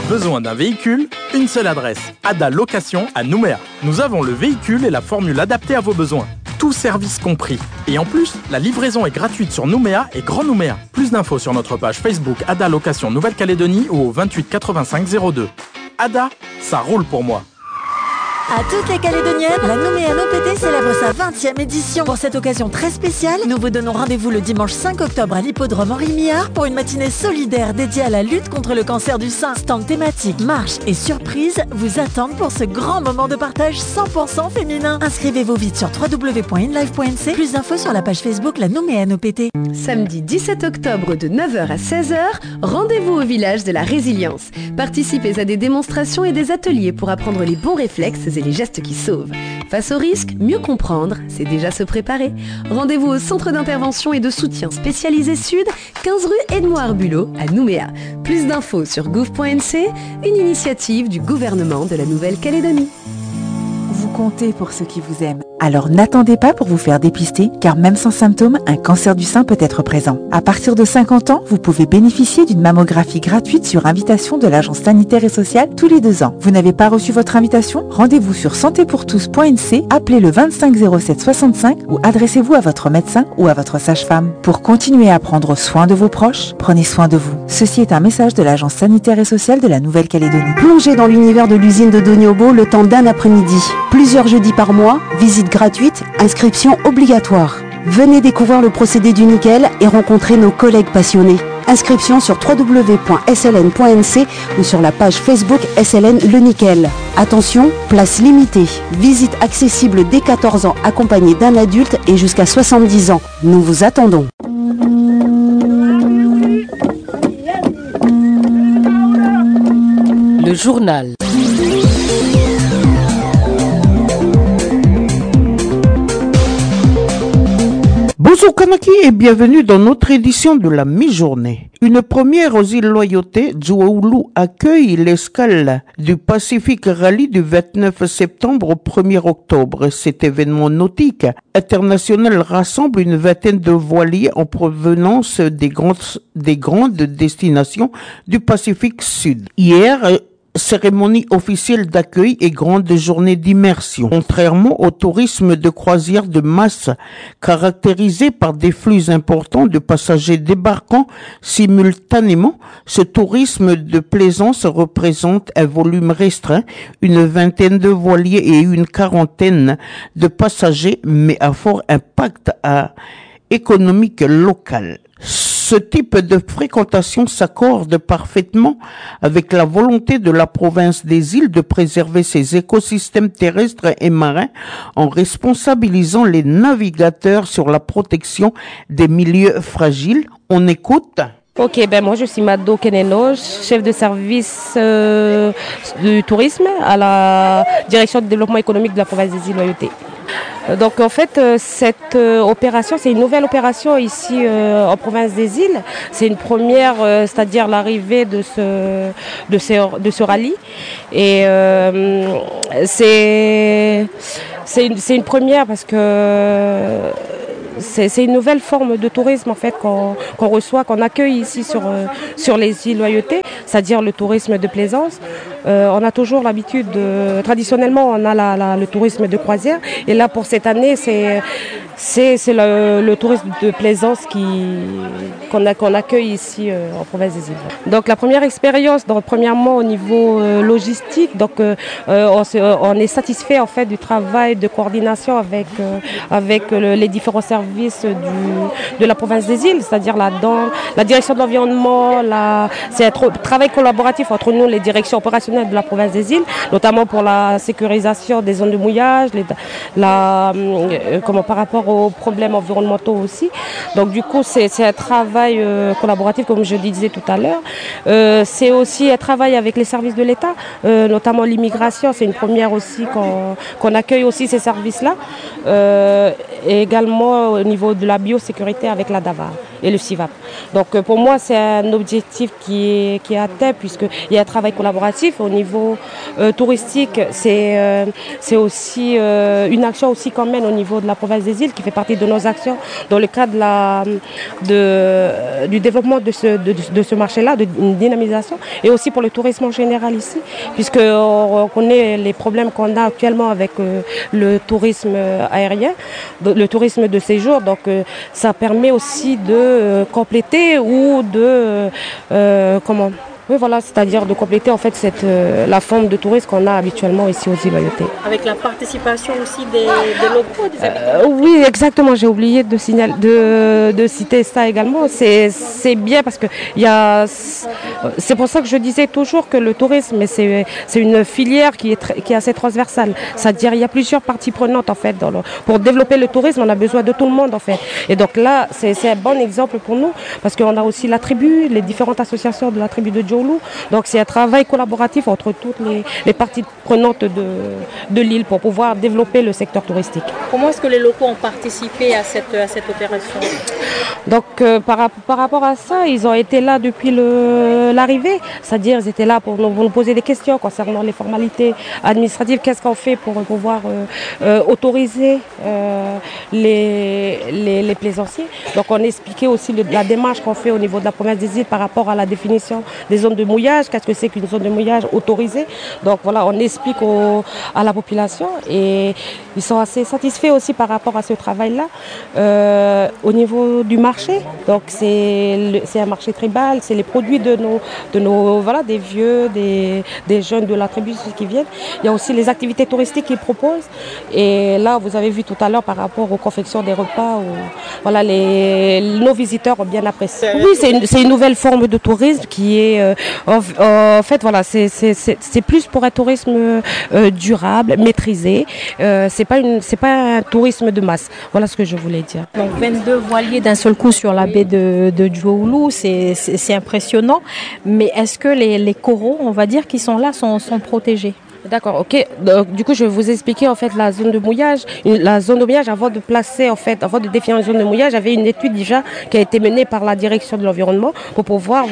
Besoin d'un véhicule? Une seule adresse, Ada Location à Nouméa. Nous avons le véhicule et la formule adaptée à vos besoins. Tout service compris. Et en plus, la livraison est gratuite sur Nouméa et Grand Nouméa. Plus d'infos sur notre page Facebook Ada Location Nouvelle-Calédonie ou au 28 85 02. Ada, ça roule pour moi. À toutes les Calédoniennes, la Nouméa NOPT célèbre sa 20e édition. Pour cette occasion très spéciale, nous vous donnons rendez-vous le dimanche 5 octobre à l'hippodrome Henri Millard pour une matinée solidaire dédiée à la lutte contre le cancer du sein. Stand thématique, marche et surprise vous attendent pour ce grand moment de partage 100% féminin. Inscrivez-vous vite sur www.inlife.nc. Plus d'infos sur la page Facebook La Nouméa NOPT. Samedi 17 octobre de 9h à 16h, rendez-vous au village de la Résilience. Participez à des démonstrations et des ateliers pour apprendre les bons réflexes et les gestes qui sauvent. Face au risque, mieux comprendre, c'est déjà se préparer. Rendez-vous au centre d'intervention et de soutien spécialisé Sud, 15 rue Edmond-Arbulot à Nouméa. Plus d'infos sur gouv.nc, une initiative du gouvernement de la Nouvelle-Calédonie. Vous comptez pour ceux qui vous aiment. Alors n'attendez pas pour vous faire dépister, car même sans symptômes, un cancer du sein peut être présent. À partir de 50 ans, vous pouvez bénéficier d'une mammographie gratuite sur invitation de l'Agence sanitaire et sociale tous les 2 ans. Vous n'avez pas reçu votre invitation? Rendez-vous sur santépourtous.nc, appelez le 25 07 65 ou adressez-vous à votre médecin ou à votre sage-femme. Pour continuer à prendre soin de vos proches, prenez soin de vous. Ceci est un message de l'Agence sanitaire et sociale de la Nouvelle-Calédonie. Plongez dans l'univers de l'usine de Doniobo le temps d'un après-midi. Plusieurs jeudis par mois, visite gratuite, inscription obligatoire. Venez découvrir le procédé du nickel et rencontrer nos collègues passionnés. Inscription sur www.sln.nc ou sur la page Facebook SLN Le Nickel. Attention, place limitée. Visite accessible dès 14 ans accompagnée d'un adulte et jusqu'à 70 ans. Nous vous attendons. Le journal. Bonjour Kanaki et bienvenue dans notre édition de la mi-journée. Une première aux îles Loyauté, Djouaoulou accueille l'escale du Pacific Rally du 29 septembre au 1er octobre. Cet événement nautique international rassemble une vingtaine de voiliers en provenance des grandes destinations du Pacifique Sud. Hier, cérémonie officielle d'accueil et grande journée d'immersion. Contrairement au tourisme de croisière de masse, caractérisé par des flux importants de passagers débarquant simultanément, ce tourisme de plaisance représente un volume restreint, une vingtaine de voiliers et une quarantaine de passagers, mais à fort impact économique local. Ce type de fréquentation s'accorde parfaitement avec la volonté de la province des îles de préserver ses écosystèmes terrestres et marins en responsabilisant les navigateurs sur la protection des milieux fragiles. On écoute. Ok, moi je suis Mado Keneno, chef de service du tourisme à la direction du développement économique de la province des îles Loyauté. Donc en fait cette opération, c'est une nouvelle opération ici en province des îles. C'est une première, c'est-à-dire l'arrivée de ce rallye. Et c'est une première parce que c'est une nouvelle forme de tourisme en fait qu'on reçoit, qu'on accueille ici sur les îles Loyauté, c'est-à-dire le tourisme de plaisance. On a toujours l'habitude, traditionnellement on a le tourisme de croisière, et là pour cette année c'est le tourisme de plaisance qu'on accueille ici en province des îles. Donc la première expérience, premièrement au niveau logistique, donc on est satisfait en fait du travail de coordination avec les différents services de la province des îles, c'est-à-dire là-dedans la direction de l'environnement, c'est un travail collaboratif entre nous, les directions opérationnelles de la province des îles, notamment pour la sécurisation des zones de mouillage, par rapport aux problèmes environnementaux aussi. Donc du coup c'est un travail collaboratif comme je disais tout à l'heure. C'est aussi un travail avec les services de l'État, notamment l'immigration, c'est une première aussi qu'on accueille aussi ces services-là, et également au niveau de la biosécurité avec la DAVAR. et le CIVAP. Donc pour moi, c'est un objectif qui est atteint puisqu'il y a un travail collaboratif au niveau touristique. C'est aussi une action aussi qu'on mène au niveau de la province des îles qui fait partie de nos actions dans le cadre du développement de ce marché-là, d'une dynamisation et aussi pour le tourisme en général ici, puisqu'on connaît les problèmes qu'on a actuellement avec le tourisme aérien, le tourisme de séjour. Donc ça permet aussi de compléter ou de oui, voilà, c'est-à-dire de compléter en fait la forme de tourisme qu'on a habituellement ici aux îles Loyauté. Avec la participation aussi des locaux, des habitants. Oui, exactement. J'ai oublié de citer ça également. C'est bien parce que c'est pour ça que je disais toujours que le tourisme, c'est une filière qui est assez transversale. C'est-à-dire il y a plusieurs parties prenantes en fait. Pour développer le tourisme, on a besoin de tout le monde en fait. Et donc là, c'est un bon exemple pour nous parce qu'on a aussi la tribu, les différentes associations de la tribu de Djoulou. Donc c'est un travail collaboratif entre toutes les parties prenantes de l'île pour pouvoir développer le secteur touristique. Comment est-ce que les locaux ont participé à cette opération? Donc par rapport à ça, ils ont été là depuis l'arrivée, c'est-à-dire ils étaient là pour nous poser des questions concernant les formalités administratives, qu'est-ce qu'on fait pour pouvoir autoriser les plaisanciers. Donc on expliquait aussi la démarche qu'on fait au niveau de la province des îles par rapport à la définition des zones de mouillage, qu'est-ce que c'est qu'une zone de mouillage autorisée. Donc voilà, on explique à la population et ils sont assez satisfaits aussi par rapport à ce travail-là. Au niveau du marché, donc c'est un marché tribal, c'est les produits de nos voilà, des vieux, des jeunes de la tribu qui viennent. Il y a aussi les activités touristiques qu'ils proposent. Et là, vous avez vu tout à l'heure par rapport aux confections des repas, voilà, nos visiteurs ont bien apprécié. Oui, c'est une nouvelle forme de tourisme qui est en fait voilà, c'est plus pour un tourisme durable, maîtrisé. C'est pas un tourisme de masse. Voilà ce que je voulais dire. Donc 22 voiliers d'un seul coup sur la baie de Djoulou, c'est impressionnant. Mais est-ce que les coraux, on va dire, qui sont là, sont protégés? D'accord, ok. Donc, du coup, je vais vous expliquer en fait la zone de mouillage. La zone de mouillage, avant de définir une zone de mouillage, j'avais une étude déjà qui a été menée par la direction de l'environnement pour pouvoir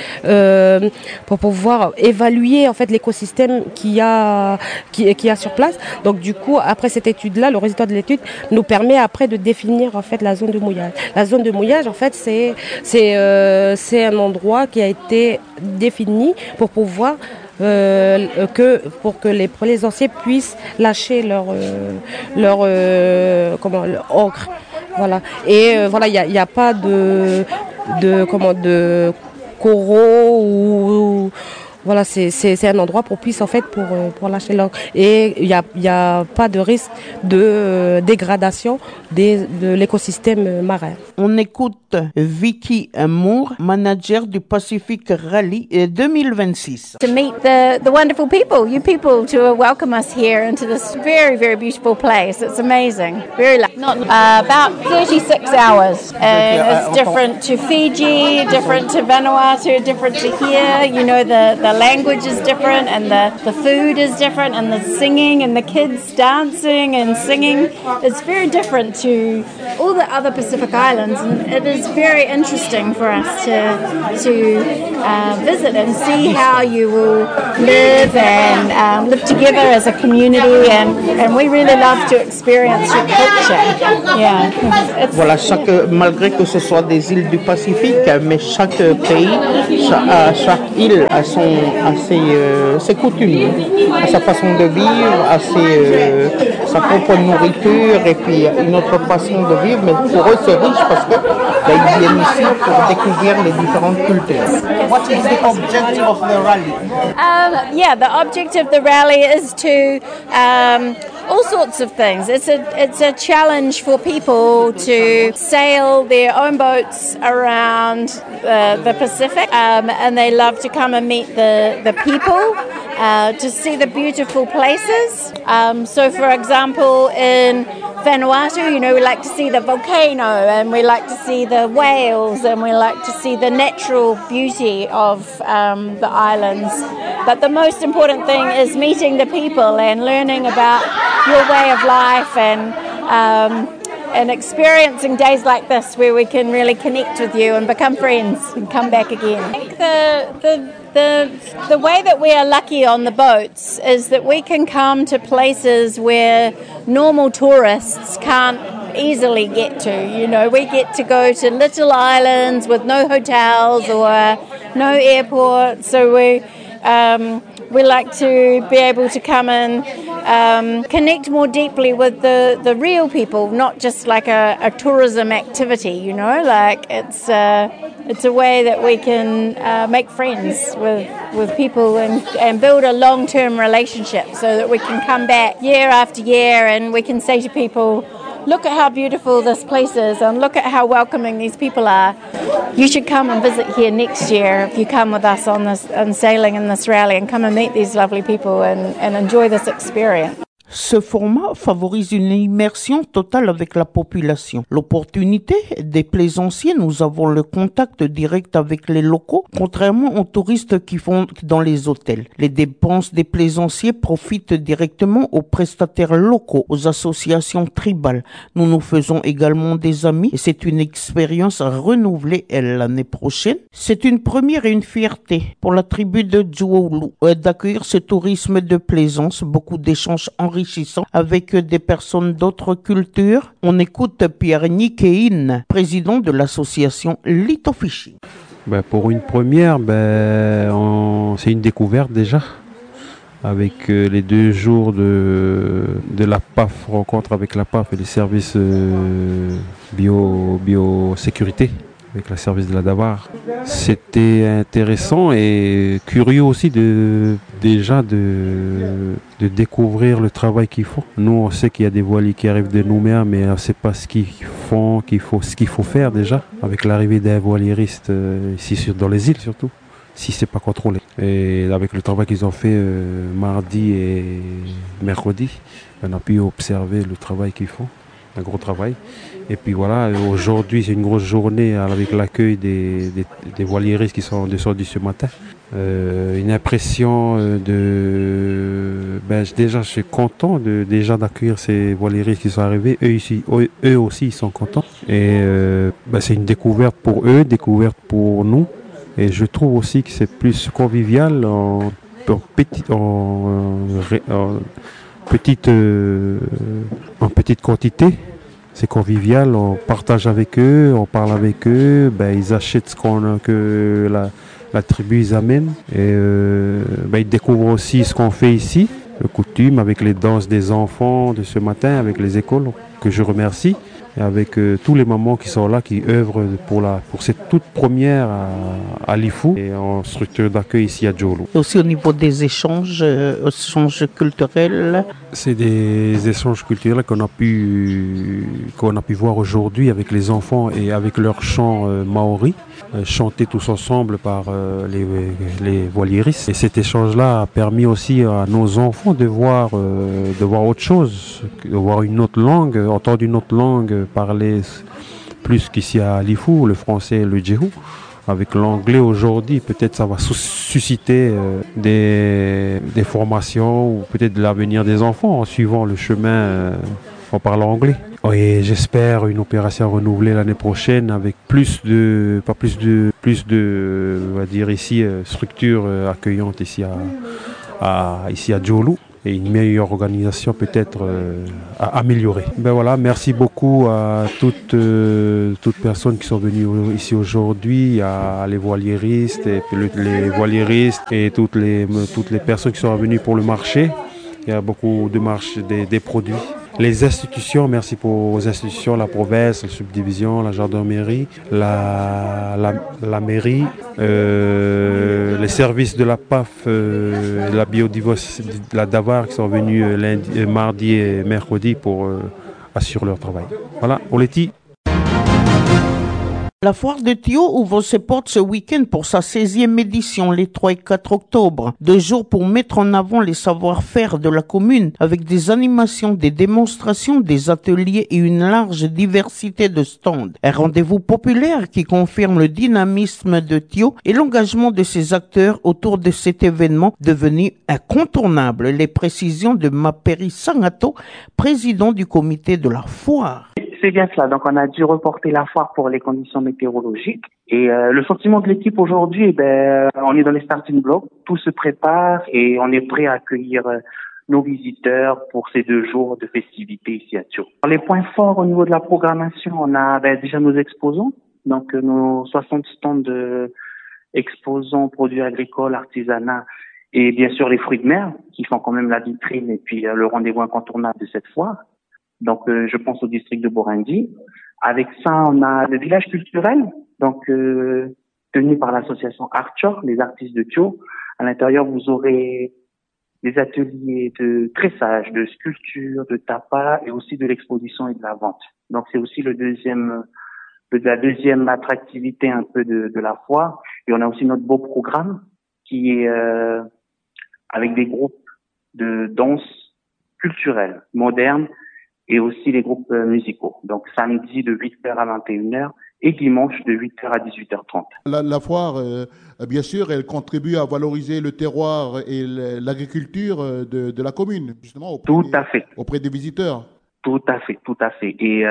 évaluer en fait l'écosystème qu'il y a sur place. Donc du coup, après cette étude-là, le résultat de l'étude nous permet après de définir en fait la zone de mouillage. La zone de mouillage, en fait, c'est un endroit qui a été défini pour pouvoir pour que les plaisanciers puissent lâcher leur encre. Voilà. Et voilà, il n'y a pas de coraux ou voilà, c'est un endroit propice en fait pour lâcher l'encre. Et il y a pas de risque de dégradation de l'écosystème marin. On écoute Vicky Moore, manager du Pacific Rally 2026. To meet the wonderful people, you people to welcome us here into this very, very beautiful place. It's amazing. Very lucky. About 36 hours. And it's different to Fiji, different to Vanuatu, different to here. You know, the language is different and the food is different and the singing and the kids dancing and singing. It's very different to all the other Pacific Islands, and it is very interesting for us to visit and see how you will live and live together as a community, and we really love to experience your culture. Yeah. Voilà, malgré que ce soit des îles du Pacifique, mais chaque pays, chaque île a ses coutumes, à sa façon de vivre, à sa propre nourriture et puis une autre façon de vivre. Mais pour eux, c'est riche parce que ils viennent ici pour découvrir les différentes cultures. What is the objective of the rally? The objective of the rally is to all sorts of things. It's a challenge for people to sail their own boats around the Pacific, and they love to come and meet the people, to see the beautiful places. So, for example, in Vanuatu, you know, we like to see the volcano, and we like to see the whales, and we like to see the natural beauty of the islands. But the most important thing is meeting the people and learning about your way of life and and experiencing days like this where we can really connect with you and become friends and come back again. I think the way that we are lucky on the boats is that we can come to places where normal tourists can't easily get to. You know, we get to go to little islands with no hotels or no airport, so we like to be able to come and connect more deeply with the real people, not just like a tourism activity, you know, like it's a way that we can make friends with people and build a long-term relationship so that we can come back year after year and we can say to people, look at how beautiful this place is and look at how welcoming these people are. You should come and visit here next year if you come with us on sailing in this rally and come and meet these lovely people and enjoy this experience. Ce format favorise une immersion totale avec la population. L'opportunité des plaisanciers, nous avons le contact direct avec les locaux, contrairement aux touristes qui vont dans les hôtels. Les dépenses des plaisanciers profitent directement aux prestataires locaux, aux associations tribales. Nous nous faisons également des amis et c'est une expérience renouvelée l'année prochaine. C'est une première et une fierté pour la tribu de Djououlou d'accueillir ce tourisme de plaisance, beaucoup d'échanges enrichissants avec des personnes d'autres cultures. On écoute Pierre Nikein, président de l'association Little Fishing. Pour une première, c'est une découverte déjà. Avec les 2 jours de la PAF, rencontre avec la PAF et les services biosécurité, avec le service de la Davar. C'était intéressant et curieux aussi de découvrir le travail qu'ils font. Nous, on sait qu'il y a des voiliers qui arrivent de Nouméa, mais on ne sait pas ce qu'ils font, ce qu'il faut faire déjà, avec l'arrivée des voiliéristes ici dans les îles surtout, si c'est pas contrôlé. Et avec le travail qu'ils ont fait mardi et mercredi, on a pu observer le travail qu'ils font, un gros travail. Et puis voilà, aujourd'hui c'est une grosse journée avec l'accueil des voiliéristes qui sont descendus ce matin. Une impression déjà je suis content d'accueillir ces voiliéristes qui sont arrivés. Eux aussi ils sont contents. Et c'est une découverte pour eux, découverte pour nous. Et je trouve aussi que c'est plus convivial en petite quantité. C'est convivial, on partage avec eux, on parle avec eux, ils achètent que la tribu ils amènent et ils découvrent aussi ce qu'on fait ici, le coutume avec les danses des enfants de ce matin, avec les écoles que je remercie. Et avec tous les mamans qui sont là, qui œuvrent pour cette toute première à Lifou et en structure d'accueil ici à Djououlou. Aussi au niveau des échanges culturels. C'est des échanges culturels qu'on a pu voir aujourd'hui avec les enfants et avec leur chant maori, chanté tous ensemble par les voiliéristes. Et cet échange-là a permis aussi à nos enfants de voir autre chose, de voir une autre langue, entendre une autre langue parler plus qu'ici à Lifou, le français et le djehou. Avec l'anglais aujourd'hui, peut-être ça va susciter des formations ou peut-être de l'avenir des enfants en suivant le chemin en parlant anglais. Et j'espère une opération renouvelée l'année prochaine avec plus de on va dire ici structures accueillantes ici à Djououlou. Et une meilleure organisation peut-être à améliorer. Voilà, merci beaucoup à toutes personnes qui sont venues ici aujourd'hui, à les voiliéristes et les voiliéristes et toutes les personnes qui sont venues pour le marché. Il y a beaucoup de marches des produits. Les institutions, merci aux institutions, la province, la subdivision, la gendarmerie, la mairie, les services de la PAF, la biodiversité, la Davar qui sont venus mardi et mercredi pour assurer leur travail. Voilà, Oleti. La foire de Thio ouvre ses portes ce week-end pour sa 16e édition, les 3 et 4 octobre. 2 jours pour mettre en avant les savoir-faire de la commune avec des animations, des démonstrations, des ateliers et une large diversité de stands. Un rendez-vous populaire qui confirme le dynamisme de Thio et l'engagement de ses acteurs autour de cet événement devenu incontournable. Les précisions de Maperi Sangato, président du comité de la foire. c'est bien cela. Donc, on a dû reporter la foire pour les conditions météorologiques. Et le sentiment de l'équipe aujourd'hui, on est dans les starting blocks, tout se prépare et on est prêt à accueillir nos visiteurs pour ces 2 jours de festivités ici à Thio. Les points forts au niveau de la programmation, on a déjà nos exposants, donc nos 60 stands de exposants produits agricoles, artisanat et bien sûr les fruits de mer qui font quand même la vitrine et puis le rendez-vous incontournable de cette foire. Donc je pense au district de Borindi. Avec ça, on a le village culturel, donc tenu par l'association Arthur, les artistes de Thio. À l'intérieur, vous aurez des ateliers de tressage, de sculpture, de tapas et aussi de l'exposition et de la vente. Donc c'est aussi la deuxième attractivité un peu de la foire. Et on a aussi notre beau programme qui est avec des groupes de danse culturelle, moderne et aussi les groupes musicaux. Donc samedi de 8h à 21h et dimanche de 8h à 18h30. La foire, bien sûr, elle contribue à valoriser le terroir et l'agriculture de la commune, justement, auprès des visiteurs. Tout à fait. Et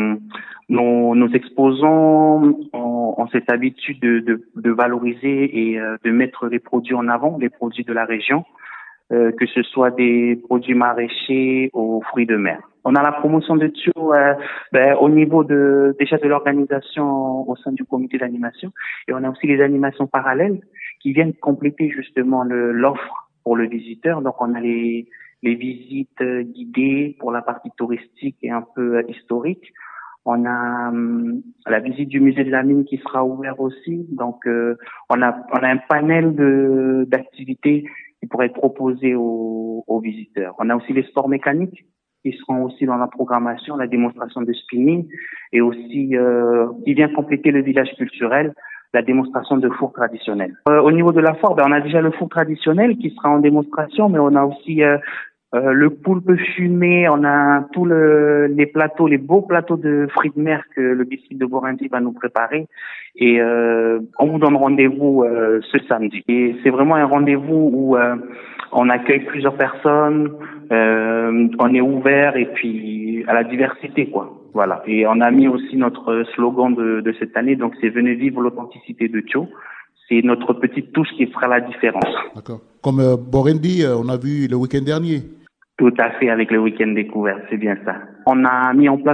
nos exposants ont cette habitude de valoriser et de mettre les produits en avant, les produits de la région, que ce soit des produits maraîchers aux fruits de mer. On a la promotion de Thio au niveau déjà de l'organisation au sein du comité d'animation, et on a aussi les animations parallèles qui viennent compléter justement l'offre pour le visiteur. Donc on a les visites guidées pour la partie touristique et un peu historique. On a la visite du musée de la mine qui sera ouvert aussi. Donc on a un panel d'activités qui pourraient être proposées aux visiteurs. On a aussi les sports mécaniques qui seront aussi dans la programmation, la démonstration de spinning et aussi qui vient compléter le village culturel, la démonstration de four traditionnel. Au niveau de la foire, on a déjà le four traditionnel qui sera en démonstration, mais on a aussi le poulpe fumé, on a tous les plateaux, les beaux plateaux de fruits de mer que le district de Borindi va nous préparer. Et on vous donne rendez-vous ce samedi. Et c'est vraiment un rendez-vous où on accueille plusieurs personnes, on est ouvert et puis à la diversité, quoi. Voilà. Et on a mis aussi notre slogan de cette année, donc c'est venez vivre l'authenticité de Thio. C'est notre petite touche qui fera la différence. D'accord. Comme Borindi, on a vu le week-end dernier. Tout à fait, avec le week-end découvert, c'est bien ça. On a mis en place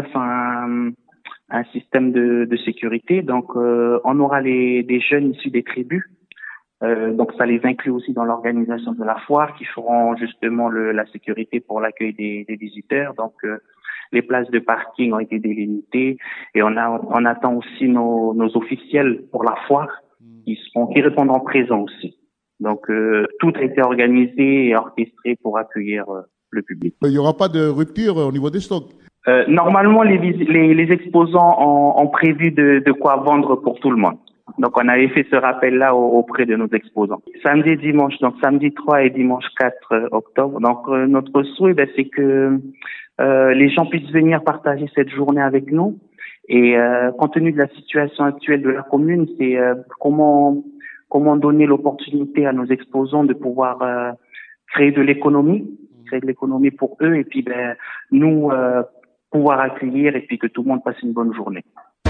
un système de sécurité, donc on aura des jeunes issus des tribus. Donc ça les inclut aussi dans l'organisation de la foire qui feront justement la sécurité pour l'accueil des visiteurs. Donc les places de parking ont été délimitées et on attend aussi nos officiels pour la foire qui répondront présents aussi. Donc tout a été organisé et orchestré pour accueillir le public. Il n'y aura pas de rupture au niveau des stocks? Normalement les exposants ont prévu de quoi vendre pour tout le monde. Donc on avait fait ce rappel-là auprès de nos exposants. Samedi et dimanche, donc samedi 3 et dimanche 4 octobre. Donc notre souhait, c'est que les gens puissent venir partager cette journée avec nous. Et compte tenu de la situation actuelle de la commune, c'est comment donner l'opportunité à nos exposants de pouvoir créer de l'économie pour eux et puis nous pouvoir accueillir et puis que tout le monde passe une bonne journée.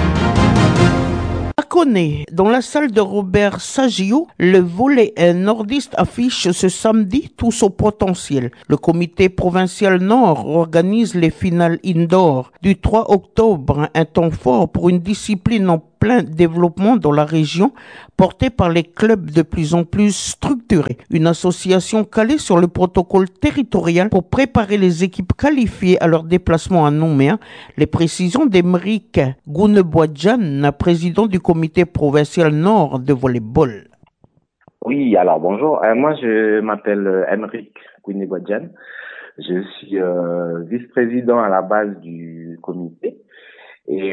À Koné, dans la salle de Robert Saggio, le volley nordiste affiche ce samedi tout son potentiel. Le comité provincial Nord organise les finales indoor du 3 octobre, un temps fort pour une discipline en plein développement dans la région, portée par les clubs de plus en plus structurés. Une association calée sur le protocole territorial pour préparer les équipes qualifiées à leur déplacement à Nouméa. Les précisions d'Emeric Gouneboadjan, président du comité provincial Nord de volleyball. Oui, alors bonjour. Moi, je m'appelle Emeric Gouneboadjan. Je suis vice-président à la base du comité. Et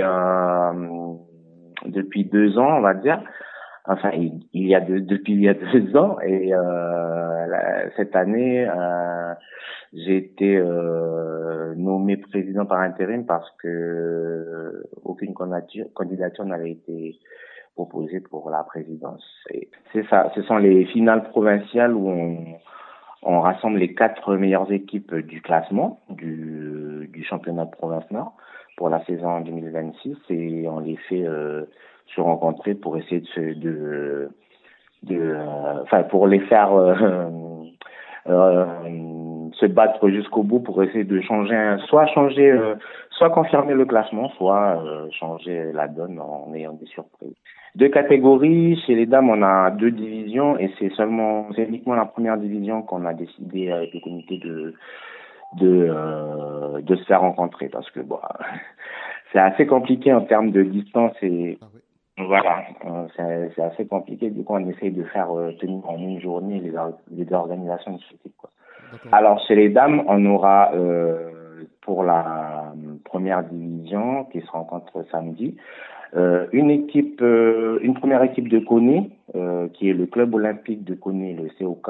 depuis 2 ans, on va dire. Enfin, depuis il y a 2 ans. Et cette année, j'ai été nommé président par intérim parce que aucune candidature n'avait été proposée pour la présidence. Et c'est ça. Ce sont les finales provinciales où on rassemble les 4 meilleures équipes du classement du championnat de province Nord. pour la saison 2026 et on les fait se rencontrer pour essayer pour les faire se battre jusqu'au bout pour essayer de soit confirmer le classement, soit changer la donne en ayant des surprises. 2 catégories. Chez les dames, on a 2 divisions et c'est uniquement la première division qu'on a décidé avec le comité de se faire rencontrer parce que c'est assez compliqué en termes de distance et voilà, c'est assez compliqué. Du coup, on essaye de faire tenir en une journée les organisations de ce type, quoi. Alors, chez les dames, on aura pour la première division qui se rencontre samedi, une première équipe de Koné, qui est le club olympique de Koné, le COK,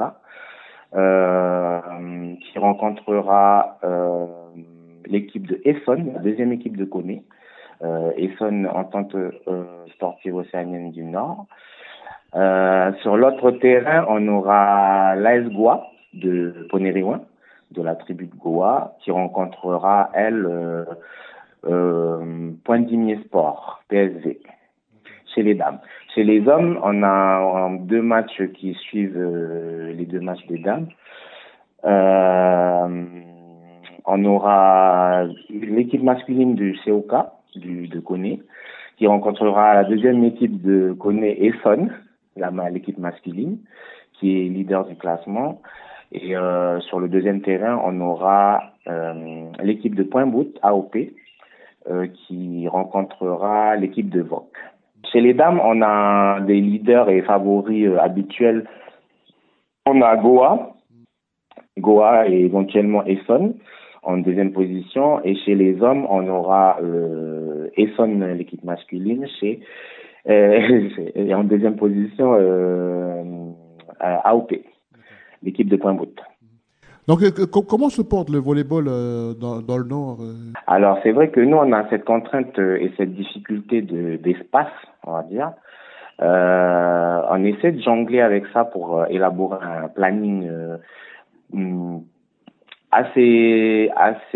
qui rencontrera l'équipe de Essonne, la deuxième équipe de Koné. Essonne, entente sportive océanienne du Nord. Sur l'autre terrain, on aura l'AS Goa de Poneriwen, de la tribu de Goa, qui rencontrera, elle, Pointe d'Imier Sport, PSV, chez les dames. Chez les hommes, on a 2 matchs qui suivent les 2 matchs des dames. On aura l'équipe masculine du COK, de Koné, qui rencontrera la deuxième équipe de Koné Essonne, l'équipe masculine, qui est leader du classement. Et sur le deuxième terrain, on aura l'équipe de Pointe-Bout, AOP, qui rencontrera l'équipe de VOC. Chez les dames, on a des leaders et favoris habituels. On a Goa et éventuellement Essonne en deuxième position. Et chez les hommes, on aura Essonne, l'équipe masculine, et en deuxième position AOP, l'équipe de Pointe-Bout. Donc, comment se porte le volleyball dans le Nord Alors, c'est vrai que nous, on a cette contrainte et cette difficulté d'espace, on va dire. On essaie de jongler avec ça pour élaborer un planning assez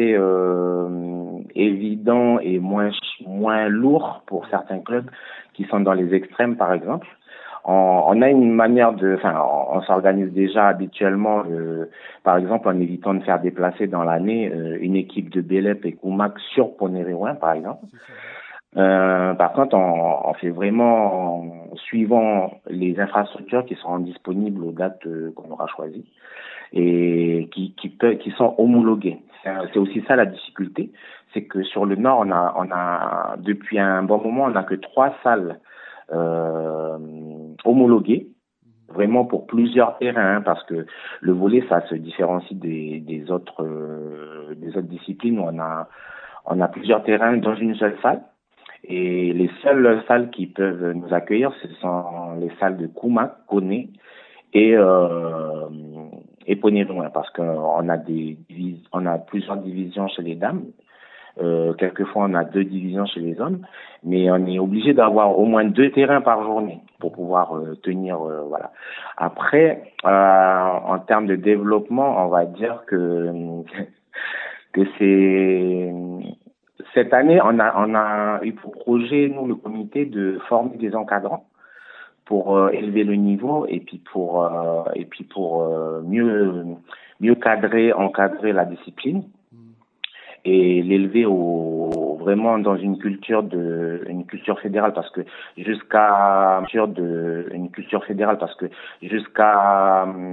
évident et moins lourd pour certains clubs qui sont dans les extrêmes, par exemple. On a une manière on s'organise déjà habituellement, par exemple, en évitant de faire déplacer dans l'année une équipe de Bélep et Koumak sur Poneriwen, par exemple. Par contre, on fait vraiment suivant les infrastructures qui seront disponibles aux dates qu'on aura choisies et qui sont homologuées. C'est aussi ça la difficulté, c'est que sur le Nord, on a depuis un bon moment, on n'a que 3 salles homologuées, vraiment pour plusieurs terrains, parce que le volley, ça se différencie des autres disciplines où on a plusieurs terrains dans une seule salle. Et les seules salles qui peuvent nous accueillir, ce sont les salles de Koumak, Koné et Poneriwen, parce qu'on a on a plusieurs divisions chez les dames. Quelquefois, on a 2 divisions chez les hommes, mais on est obligé d'avoir au moins 2 terrains par journée pour pouvoir tenir, voilà. Après, en termes de développement, on va dire que c'est cette année, on a eu pour projet, nous, le comité, de former des encadrants pour élever le niveau et puis pour mieux encadrer la discipline et l'élever vraiment dans une culture fédérale, parce que jusqu'à